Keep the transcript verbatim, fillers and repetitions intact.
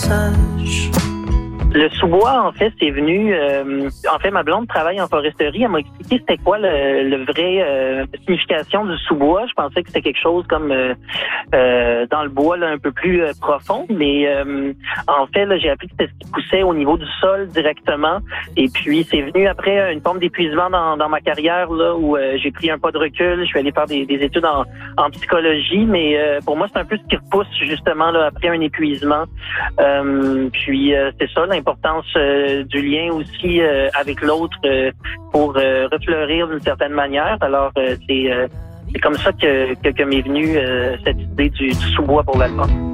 passage. Le sous-bois, en fait, c'est venu... Euh, en fait, ma blonde travaille en foresterie. Elle m'a expliqué c'était quoi le, le vrai euh, signification du sous-bois. Je pensais que c'était quelque chose comme euh, euh, dans le bois là, un peu plus euh, profond. Mais euh, en fait, là, j'ai appris que c'était ce qui poussait au niveau du sol directement. Et puis, c'est venu après une forme d'épuisement dans, dans ma carrière là où euh, j'ai pris un pas de recul. Je suis allé faire des, des études en, en psychologie. Mais euh, pour moi, c'est un peu ce qui repousse justement là, après un épuisement. Euh, puis, euh, c'est ça, l'importance euh, du lien aussi euh, avec l'autre euh, pour euh, refleurir d'une certaine manière. Alors, euh, c'est, euh, c'est comme ça que, que, que m'est venue euh, cette idée du, du sous-bois pour l'album.